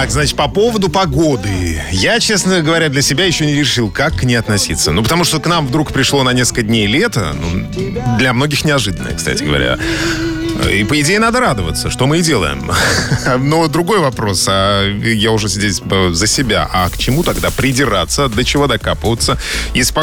Так, значит, по поводу погоды. Я, честно говоря, для себя еще не решил, как к ней относиться. Ну, потому что к нам вдруг пришло на несколько дней лето. Ну, для многих неожиданное, кстати говоря. И, по идее, надо радоваться, что мы и делаем. Но другой вопрос, я уже здесь за себя. А к чему тогда придираться, до чего докапываться? Если